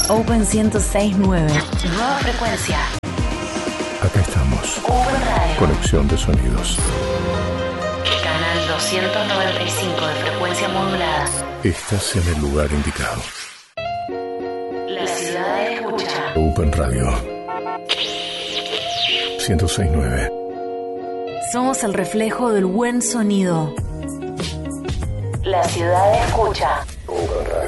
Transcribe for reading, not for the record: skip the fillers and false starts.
Open 106.9. Nueva frecuencia. Acá estamos. Open Radio. Conexión de sonidos. Canal 295 de frecuencia modulada. Estás en el lugar indicado. La ciudad escucha. Open Radio 106.9. Somos el reflejo del buen sonido. La ciudad escucha. Open Radio.